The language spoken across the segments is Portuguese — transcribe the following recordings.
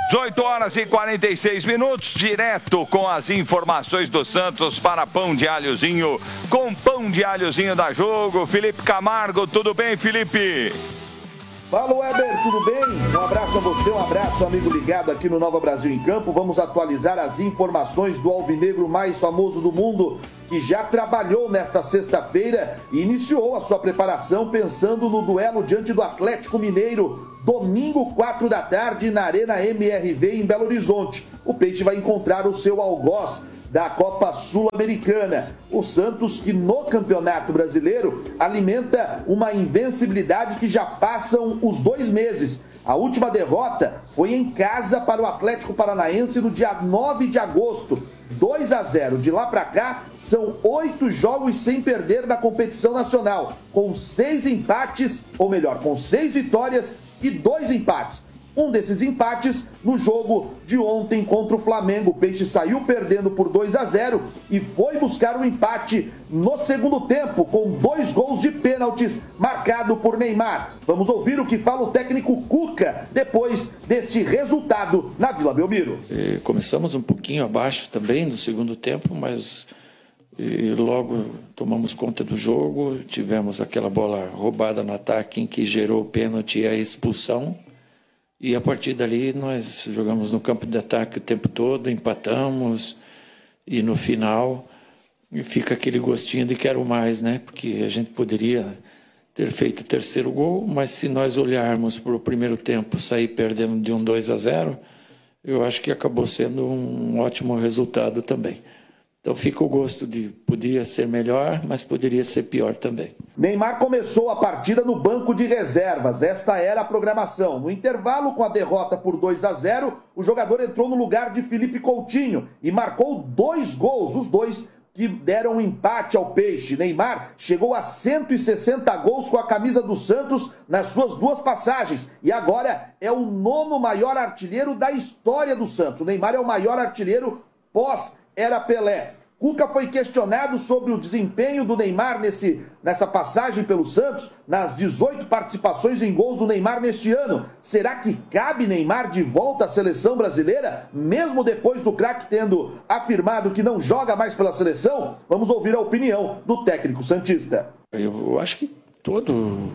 18 horas e 46 minutos, direto com as informações do Santos para Pão de Alhozinho, com Pão de Alhozinho da Jogo. Felipe Camargo, tudo bem, Felipe? Fala, Weber, tudo bem? Um abraço a você, um abraço, amigo ligado aqui no Nova Brasil em Campo. Vamos atualizar as informações do alvinegro mais famoso do mundo, que já trabalhou nesta sexta-feira e iniciou a sua preparação pensando no duelo diante do Atlético Mineiro, domingo, 4 da tarde, na Arena MRV em Belo Horizonte. O Peixe vai encontrar o seu algoz da Copa Sul-Americana. O Santos, que no Campeonato Brasileiro alimenta uma invencibilidade que já passam os 2 meses. A última derrota foi em casa para o Atlético Paranaense no dia 9 de agosto, 2-0. De lá para cá, são 8 jogos sem perder na competição nacional, com 6 empates, ou melhor, com 6 vitórias e 2 empates. Um desses empates no jogo de ontem contra o Flamengo. O Peixe saiu perdendo por 2-0 e foi buscar um empate no segundo tempo, com 2 gols de pênaltis marcado por Neymar. Vamos ouvir o que fala o técnico Cuca depois deste resultado na Vila Belmiro. Começamos um pouquinho abaixo também no segundo tempo, mas logo tomamos conta do jogo. Tivemos aquela bola roubada no ataque em que gerou o pênalti e a expulsão. E a partir dali nós jogamos no campo de ataque o tempo todo, empatamos e no final fica aquele gostinho de quero mais, né? Porque a gente poderia ter feito o terceiro gol, mas se nós olharmos para o primeiro tempo sair perdendo de 2-0, eu acho que acabou sendo um ótimo resultado também. Então fica o gosto de poderia ser melhor, mas poderia ser pior também. Neymar começou a partida no banco de reservas. Esta era a programação. No intervalo, com a derrota por 2-0, o jogador entrou no lugar de Felipe Coutinho e marcou 2 gols, os 2 que deram um empate ao Peixe. Neymar chegou a 160 gols com a camisa do Santos nas suas 2 passagens e agora é o 9º maior artilheiro da história do Santos. O Neymar é o maior artilheiro pós-era Pelé. Cuca foi questionado sobre o desempenho do Neymar nessa passagem pelo Santos, nas 18 participações em gols do Neymar neste ano. Será que cabe Neymar de volta à seleção brasileira, mesmo depois do craque tendo afirmado que não joga mais pela seleção? Vamos ouvir a opinião do técnico santista. Eu acho que todo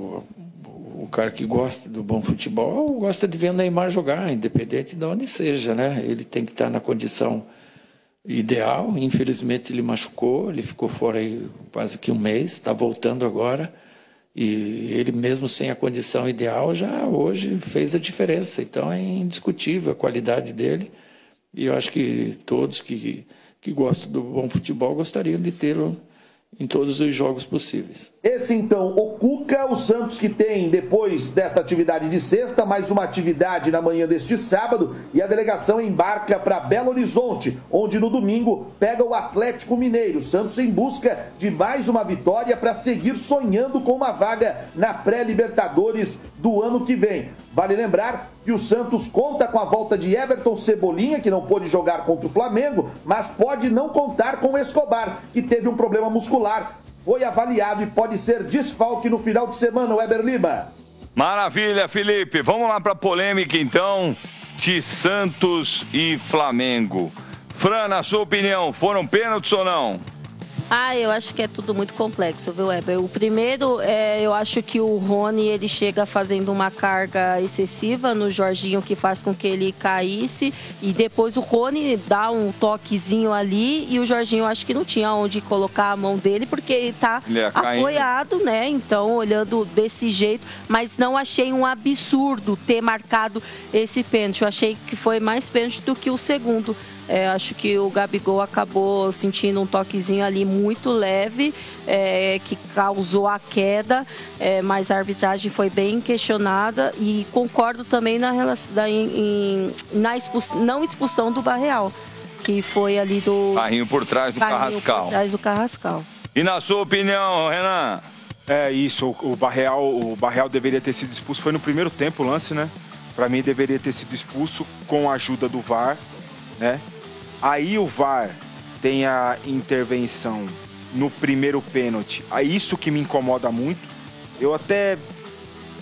o cara que gosta do bom futebol gosta de ver o Neymar jogar, independente de onde seja, né? Ele tem que estar na condição ideal. Infelizmente ele machucou, ele ficou fora aí quase que um mês, está voltando agora e ele mesmo sem a condição ideal já hoje fez a diferença, então é indiscutível a qualidade dele e eu acho que todos que gostam do bom futebol gostariam de tê-lo em todos os jogos possíveis. Esse então, o Cuca, o Santos que tem depois desta atividade de sexta, mais uma atividade na manhã deste sábado e a delegação embarca para Belo Horizonte, onde no domingo pega o Atlético Mineiro. Santos em busca de mais uma vitória para seguir sonhando com uma vaga na pré-Libertadores do ano que vem. Vale lembrar que o Santos conta com a volta de Everton Cebolinha, que não pôde jogar contra o Flamengo, mas pode não contar com o Escobar, que teve um problema muscular. Foi avaliado e pode ser desfalque no final de semana, Weber Lima. Maravilha, Felipe. Vamos lá para a polêmica, então, de Santos e Flamengo. Fran, na sua opinião, foram pênaltis ou não? Eu acho que é tudo muito complexo, viu, Weber? O primeiro, eu acho que o Rony, ele chega fazendo uma carga excessiva no Jorginho, que faz com que ele caísse, e depois o Rony dá um toquezinho ali, e o Jorginho, acho que não tinha onde colocar a mão dele, porque ele tá apoiado, né? Então, olhando desse jeito, mas não achei um absurdo ter marcado esse pênalti. Eu achei que foi mais pênalti do que o segundo. Acho que o Gabigol acabou sentindo um toquezinho ali muito leve, que causou a queda, mas a arbitragem foi bem questionada e concordo também na não expulsão do Barreal, que foi ali do... Carrinho por trás do Carrascal. Por trás do Carrascal. E na sua opinião, Renan? Isso, o Barreal deveria ter sido expulso, foi no primeiro tempo o lance, né? Para mim deveria ter sido expulso com a ajuda do VAR, né? Aí o VAR tem a intervenção no primeiro pênalti. É isso que me incomoda muito. Eu até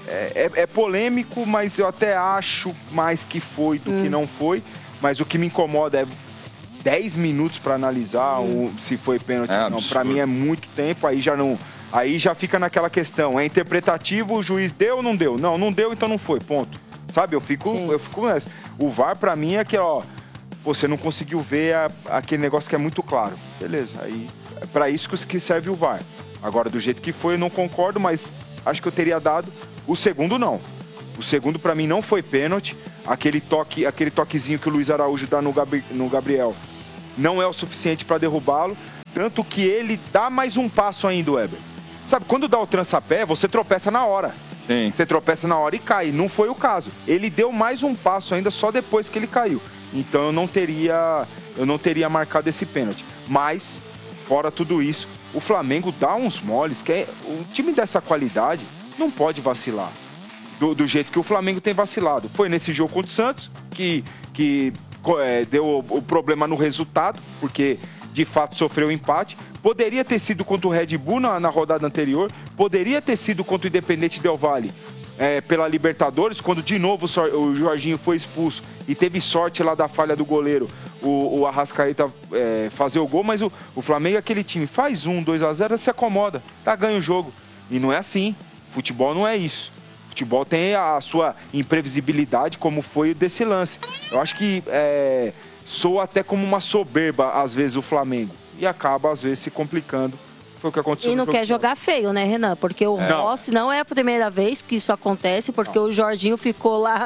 é polêmico, mas eu até acho mais que foi do que não foi. Mas o que me incomoda é 10 minutos para analisar se foi pênalti ou não. Para mim é muito tempo, aí já fica naquela questão. É interpretativo, o juiz deu ou não deu? Não deu, então não foi, ponto. Sabe, eu fico nessa. O VAR para mim é que, você não conseguiu ver aquele negócio que é muito claro. Beleza, aí é para isso que serve o VAR. Agora, do jeito que foi, eu não concordo, mas acho que eu teria dado. O segundo, não. O segundo, para mim, não foi pênalti. Aquele toquezinho que o Luiz Araújo dá no Gabriel não é o suficiente para derrubá-lo. Tanto que ele dá mais um passo ainda, Weber. Sabe, quando dá o trançapé, você tropeça na hora. Sim. Você tropeça na hora e cai. Não foi o caso. Ele deu mais um passo ainda só depois que ele caiu. Então eu não teria marcado esse pênalti. Mas, fora tudo isso, o Flamengo dá uns moles, um time dessa qualidade não pode vacilar. Do jeito que o Flamengo tem vacilado. Foi nesse jogo contra o Santos que deu o problema no resultado, porque de fato sofreu empate. Poderia ter sido contra o Red Bull na rodada anterior, poderia ter sido contra o Independente Del Valle pela Libertadores, quando de novo o Jorginho foi expulso e teve sorte lá da falha do goleiro, o Arrascaeta fazer o gol, mas o Flamengo é aquele time, faz 2-0, se acomoda, ganha o jogo. E não é assim, futebol não é isso. Futebol tem a sua imprevisibilidade, como foi desse lance. Eu acho que soa até como uma soberba, às vezes, o Flamengo. E acaba, às vezes, se complicando. Foi o que aconteceu. E não quer jogar feio, né, Renan? Porque o Rossi não é a primeira vez que isso acontece, porque o Jorginho ficou lá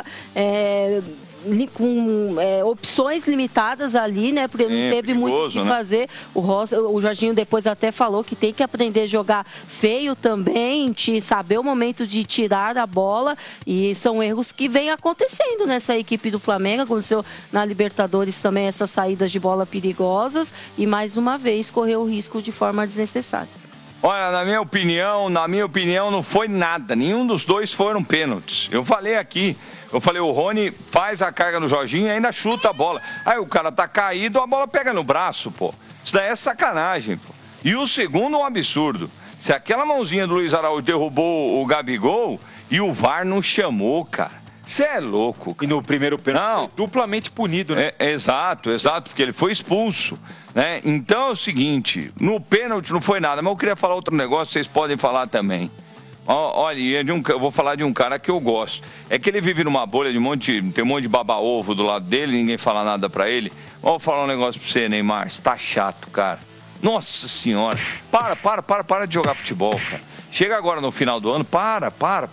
com opções limitadas ali, né? Porque não teve muito o que fazer. O Jorginho depois até falou que tem que aprender a jogar feio também, saber o momento de tirar a bola. E são erros que vêm acontecendo nessa equipe do Flamengo. Aconteceu na Libertadores também essas saídas de bola perigosas. E mais uma vez correu o risco de forma desnecessária. Olha, na minha opinião, não foi nada. Nenhum dos dois foram pênaltis. Eu falei aqui. O Rony faz a carga no Jorginho e ainda chuta a bola. Aí o cara tá caído, a bola pega no braço, pô. Isso daí é sacanagem, pô. E o segundo é um absurdo. Se aquela mãozinha do Luiz Araújo derrubou o Gabigol e o VAR não chamou, cara. Você é louco. E no primeiro pênalti foi duplamente punido, né? Exato, porque ele foi expulso, né? Então é o seguinte, no pênalti não foi nada, mas eu queria falar outro negócio, vocês podem falar também. Olha, eu vou falar de um cara que eu gosto. É que ele vive numa bolha tem um monte de baba-ovo do lado dele, ninguém fala nada pra ele. Vou falar um negócio pra você, Neymar, você tá chato, cara. Nossa senhora, para de jogar futebol, cara. Chega agora no final do ano, para.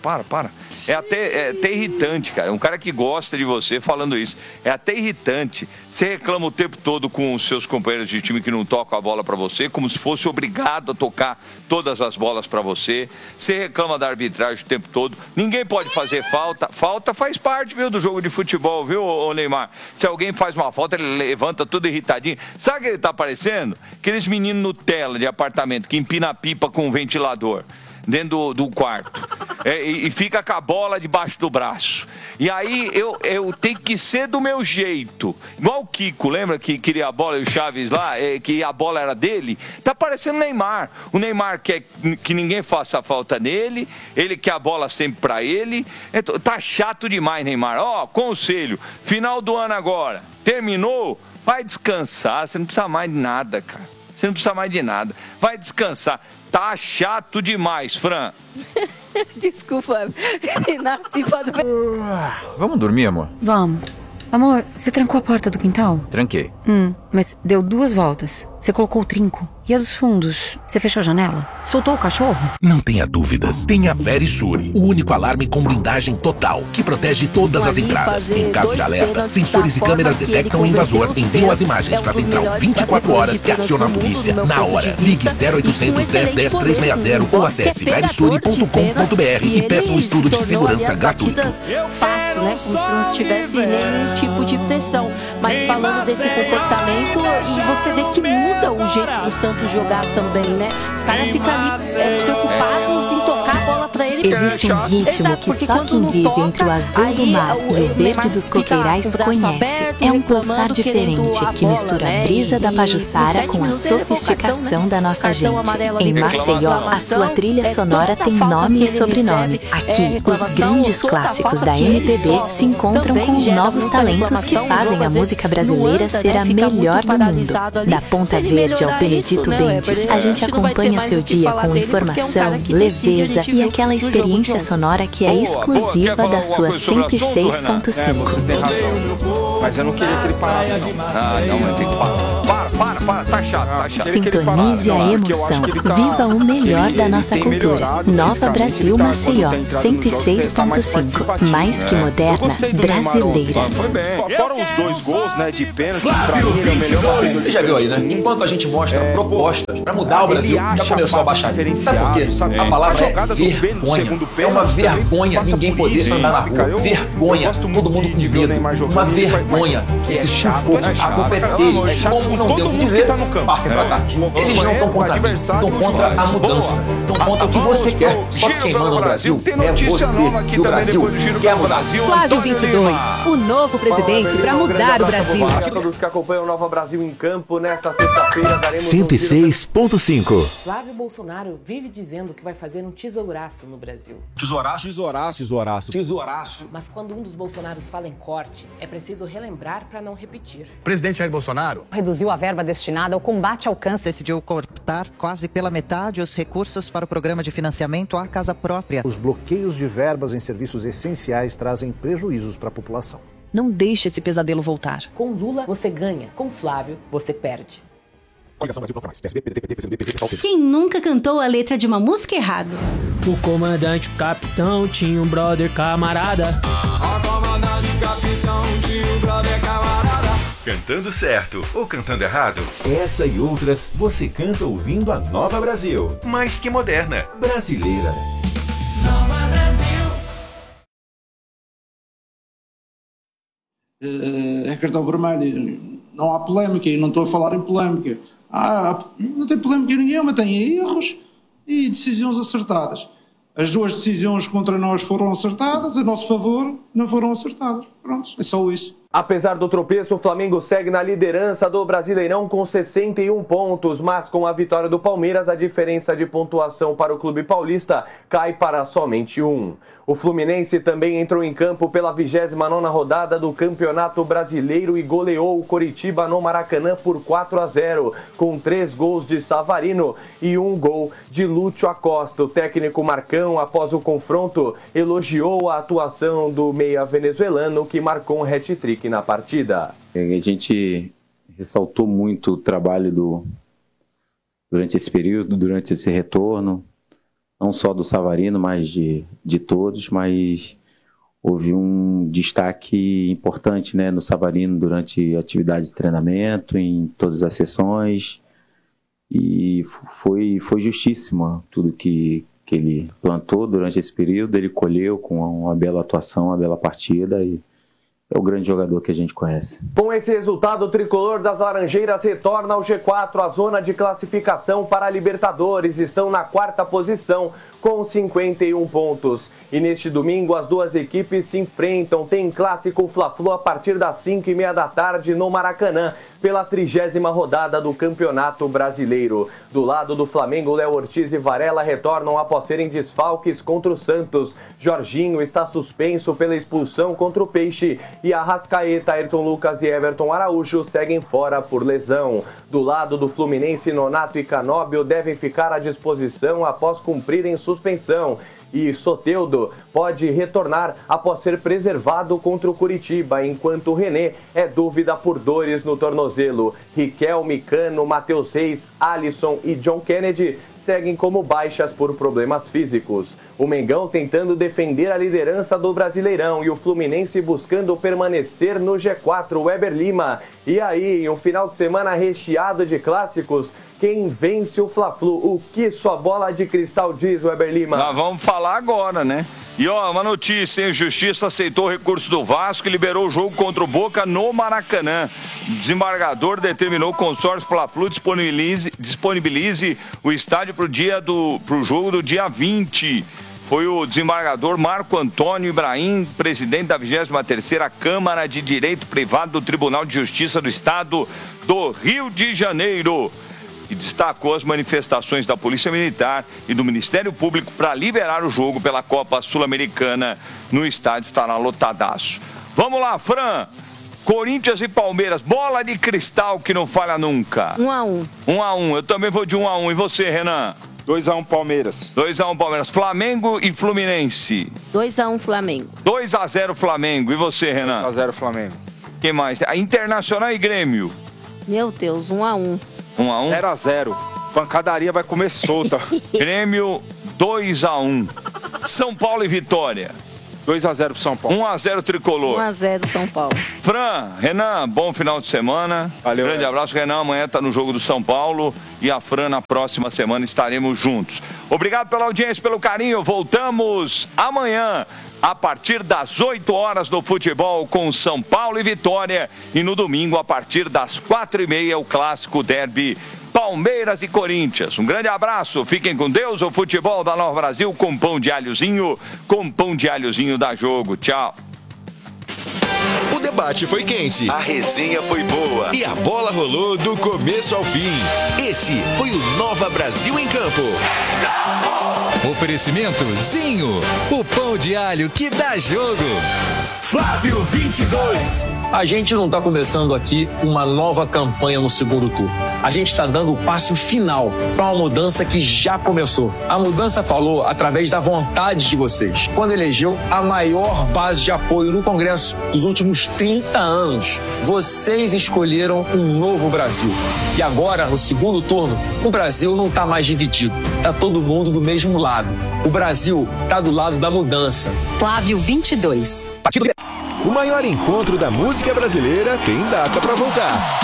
É até irritante, cara. Um cara que gosta de você falando isso. É até irritante. Você reclama o tempo todo com os seus companheiros de time que não tocam a bola pra você, como se fosse obrigado a tocar todas as bolas pra você. Você reclama da arbitragem o tempo todo. Ninguém pode fazer falta. Falta faz parte, viu, do jogo de futebol, viu, ô Neymar? Se alguém faz uma falta, ele levanta tudo irritadinho. Sabe o que ele tá parecendo? Aqueles meninos Nutella de apartamento que empina a pipa com um ventilador dentro do quarto e fica com a bola debaixo do braço. E aí eu tenho que ser do meu jeito. Igual o Kiko, lembra que queria a bola e o Chaves lá, que a bola era dele? Tá parecendo o Neymar. O Neymar quer que ninguém faça falta nele, ele quer a bola sempre pra ele. Tá chato demais, Neymar. Conselho, final do ano agora, terminou, vai descansar, você não precisa mais de nada, cara. Você não precisa mais de nada. Vai descansar. Tá chato demais, Fran. Desculpa, Renato. Vamos dormir, amor? Vamos. Amor, você trancou a porta do quintal? Tranquei. Mas deu 2 voltas. Você colocou o trinco. E a dos fundos? Você fechou a janela? Soltou o cachorro? Não tenha dúvidas. Tenha Verisure, o único alarme com blindagem total, que protege todas as entradas. Em caso de alerta, sensores e câmeras detectam o invasor, enviam as imagens para a central 24 horas que aciona a polícia na hora. Ligue 0800 1010 360 ou acesse verisure.com.br e peça um estudo de segurança gratuito. Fácil, né? Como se não tivesse nenhum tipo de pressão. Mas falando desse comportamento, você vê que muda o jeito do Santos jogar também, né? Os caras ficam ali preocupados em tocar a bola pra ele Existe um ritmo que só quem vive entre o azul do mar e o verde dos coqueirais conhece. É um pulsar diferente que mistura a brisa da Pajuçara com a sofisticação da nossa gente. Em Maceió, a sua trilha sonora tem nome e sobrenome. Aqui, os grandes clássicos da MPB se encontram com os novos talentos que fazem a música brasileira ser a melhor do mundo. Da Ponta Verde ao Benedito Bentes, a gente acompanha seu dia com informação, leveza e aquela experiência sonora que é exclusiva da sua 106.5. Você tem razão, mas eu não queria que ele parasse, não. Não, mas tem que parar. Para, tá chato. Sintonize a emoção. Viva o melhor da nossa cultura. Nova Brasil Maceió, 106.5. Mais que moderna, brasileira. Foi bem. Fora os 2 gols, né, de pênalti, pra mim ele é o melhor batedor. Você já viu aí, né? Enquanto a gente mostra propostas pra mudar o Brasil, já começou a baixar. Sabe por quê? A palavra é vergonha. É uma vergonha ninguém poder andar na rua. Vergonha. Todo mundo com medo. Uma vergonha. Esse sufoco, a culpa é deles. Como não deu o que dizer, partem pro ataque. Eles não estão contra mim, estão contra a mudança. Estão contra o que você quer. Só que quem manda no Brasil é você. E o Brasil quer mudar. Flávio 22, o novo presidente para mudar o Brasil. Todos que acompanham o Nova Brasil em Campo, nesta sexta-feira daremos 106.5. Flávio Bolsonaro vive dizendo que vai fazer um tesouraço no Brasil. Tesouraço. Mas quando um dos Bolsonaros fala em corte, é preciso relembrar para não repetir. Presidente Jair Bolsonaro Reduziu a verba destinada ao combate ao câncer. Decidiu cortar quase pela metade os recursos para o programa de financiamento à casa própria. Os bloqueios de verbas em serviços essenciais trazem prejuízos para a população. Não deixe esse pesadelo voltar. Com Lula, você ganha. Com Flávio, você perde. Quem nunca cantou a letra de uma música errado? O comandante, o capitão, tinha um brother camarada. Cantando certo ou cantando errado? Essa e outras você canta ouvindo a Nova Brasil. Mais que moderna, brasileira. Nova Brasil. É cartão vermelho. Não há polémica e não estou a falar em polémica. Não tem polémica nenhuma, tem erros e decisões acertadas. As 2 decisões contra nós foram acertadas, a nosso favor não foram acertadas. Pronto, é só isso. Apesar do tropeço, o Flamengo segue na liderança do Brasileirão com 61 pontos, mas com a vitória do Palmeiras, a diferença de pontuação para o clube paulista cai para somente 1. O Fluminense também entrou em campo pela 29ª rodada do Campeonato Brasileiro e goleou o Coritiba no Maracanã por 4-0, com 3 gols de Savarino e 1 gol de Lúcio Acosta. O técnico Marcão, após o confronto, elogiou a atuação do meia venezuelano, que marcou um hat-trick na partida. A gente ressaltou muito o trabalho durante esse período, durante esse retorno, não só do Savarino, mas de todos, mas houve um destaque importante, né, no Savarino durante a atividade de treinamento, em todas as sessões, e foi justíssimo tudo que ele plantou durante esse período. Ele colheu com uma bela atuação, uma bela partida, e é o grande jogador que a gente conhece. Com esse resultado, o tricolor das Laranjeiras retorna ao G4, a zona de classificação para a Libertadores. Estão na 4ª posição com 51 pontos. E neste domingo, as 2 equipes se enfrentam. Tem clássico Fla-Flu a partir das 5h30 da tarde no Maracanã, pela 30ª rodada do Campeonato Brasileiro. Do lado do Flamengo, Léo Ortiz e Varela retornam após serem desfalques contra o Santos. Jorginho está suspenso pela expulsão contra o Peixe e Arrascaeta, Ayrton Lucas e Everton Araújo seguem fora por lesão. Do lado do Fluminense, Nonato e Canóbio devem ficar à disposição após cumprirem suspensão. E Soteldo pode retornar após ser preservado contra o Coritiba, enquanto René é dúvida por dores no tornozelo. Riquelme, Cano, Matheus Reis, Alisson e John Kennedy seguem como baixas por problemas físicos. O Mengão tentando defender a liderança do Brasileirão e o Fluminense buscando permanecer no G4, Weber Lima. E aí, um final de semana recheado de clássicos. Quem vence o Fla-Flu? O que sua bola de cristal diz, Weber Lima? Nós vamos falar agora, né? E ó, uma notícia, hein? Justiça aceitou o recurso do Vasco e liberou o jogo contra o Boca no Maracanã. O desembargador determinou que o consórcio Fla-Flu disponibilize o estádio pro jogo do dia 20. foi o desembargador Marco Antônio Ibrahim, presidente da 23ª Câmara de Direito Privado do Tribunal de Justiça do Estado do Rio de Janeiro, e destacou as manifestações da Polícia Militar e do Ministério Público para liberar o jogo pela Copa Sul-Americana no estádio, estará lotadaço. Vamos lá, Fran! Corinthians e Palmeiras, bola de cristal que não falha nunca. 1-1. 1-1, eu também vou de 1-1. E você, Renan? 2-1 Palmeiras. 2-1 Palmeiras. Flamengo e Fluminense. 2-1 Flamengo. 2-0 Flamengo. E você, Renan? 2-0 Flamengo. Quem mais? A Internacional e Grêmio. Meu Deus, 1-1. 1-1? 0-0. Pancadaria vai comer solta. Grêmio 2-1. São Paulo e Vitória. 2-0 pro São Paulo. 1-0 Tricolor. 1-0 São Paulo. Fran, Renan, bom final de semana. Valeu. Grande abraço, Renan. Amanhã tá no jogo do São Paulo e a Fran na próxima semana estaremos juntos. Obrigado pela audiência, pelo carinho. Voltamos amanhã a partir das 8 horas no futebol com São Paulo e Vitória, e no domingo a partir das 4h30 o clássico derby Palmeiras e Corinthians. Um grande abraço, fiquem com Deus. O futebol da Nova Brasil com pão de alhozinho dá jogo. Tchau. O debate foi quente, a resenha foi boa e a bola rolou do começo ao fim. Esse foi o Nova Brasil em Campo. Oferecimento Zinho, o pão de alho que dá jogo. Flávio 22. A gente não está começando aqui uma nova campanha no segundo turno. A gente está dando o passo final para uma mudança que já começou. A mudança falou através da vontade de vocês, quando elegeu a maior base de apoio no Congresso dos últimos 30 anos. Vocês escolheram um novo Brasil. E agora, no segundo turno, o Brasil não está mais dividido. Está todo mundo do mesmo lado. O Brasil está do lado da mudança. Flávio 22. O maior encontro da música brasileira tem data para voltar.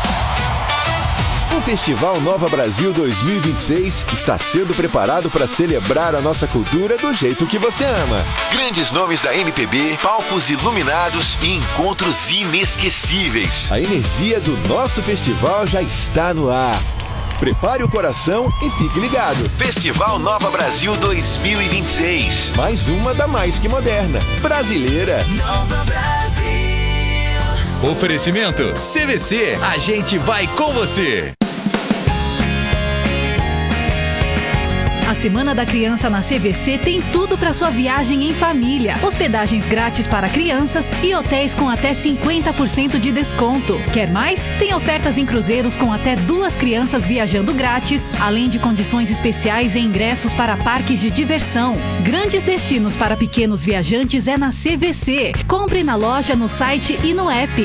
O Festival Nova Brasil 2026 está sendo preparado para celebrar a nossa cultura do jeito que você ama. Grandes nomes da MPB, palcos iluminados e encontros inesquecíveis. A energia do nosso festival já está no ar. Prepare o coração e fique ligado. Festival Nova Brasil 2026. Mais uma da Mais Que Moderna. Brasileira. Nova Brasil. Oferecimento CVC. A gente vai com você. A Semana da Criança na CVC tem tudo para sua viagem em família. Hospedagens grátis para crianças e hotéis com até 50% de desconto. Quer mais? Tem ofertas em cruzeiros com até 2 crianças viajando grátis, além de condições especiais em ingressos para parques de diversão. Grandes destinos para pequenos viajantes é na CVC. Compre na loja, no site e no app.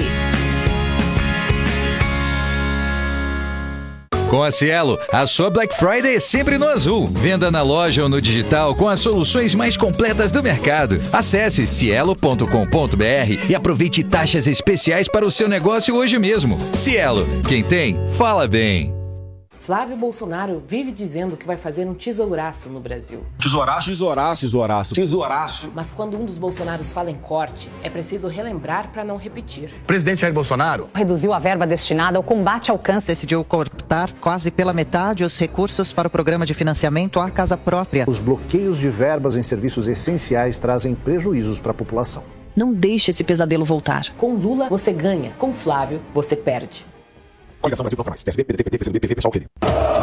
Com a Cielo, a sua Black Friday é sempre no azul. Venda na loja ou no digital com as soluções mais completas do mercado. Acesse cielo.com.br e aproveite taxas especiais para o seu negócio hoje mesmo. Cielo, quem tem, fala bem. Flávio Bolsonaro vive dizendo que vai fazer um tesouraço no Brasil. Tesouraço? Tesouraço, tesouraço. Tesouraço. Mas quando um dos Bolsonaros fala em corte, é preciso relembrar para não repetir. Presidente Jair Bolsonaro reduziu a verba destinada ao combate ao câncer. Decidiu cortar quase pela metade os recursos para o programa de financiamento à casa própria. Os bloqueios de verbas em serviços essenciais trazem prejuízos para a população. Não deixe esse pesadelo voltar. Com Lula, você ganha. Com Flávio, você perde. Coligação Brasil Proclamais. PSB, PDT, PT, PCdoB, PV, PSOL, QD.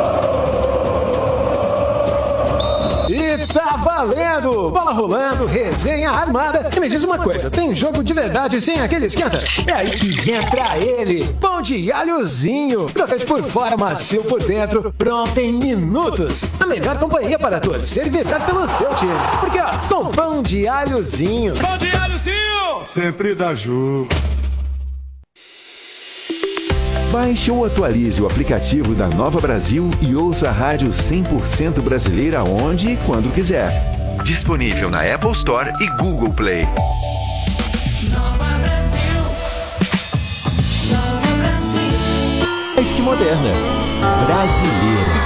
E tá valendo! Bola rolando, resenha armada. E me diz uma coisa, tem jogo de verdade sem aquele esquenta? É aí que entra ele, pão de alhozinho. Crocante por fora, macio por dentro, pronto em minutos. A melhor companhia para torcer e vibrar pelo seu time. Porque ó, com pão de alhozinho. Pão de alhozinho! Sempre dá jogo. Baixe ou atualize o aplicativo da Nova Brasil e ouça a rádio 100% brasileira onde e quando quiser. Disponível na Apple Store e Google Play. Nova Brasil. Nova Brasil. Mais que moderna. Brasileira.